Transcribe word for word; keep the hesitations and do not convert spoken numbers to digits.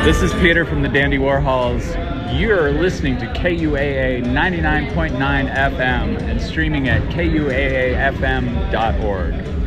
This is Peter from the Dandy Warhols. You're listening to K U A A ninety-nine point nine F M and streaming at K U A A F M dot org.